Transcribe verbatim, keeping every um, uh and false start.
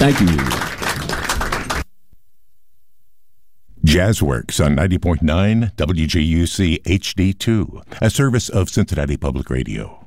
Thank you. Jazzworks on ninety point nine W J U C H D two, a service of Cincinnati Public Radio.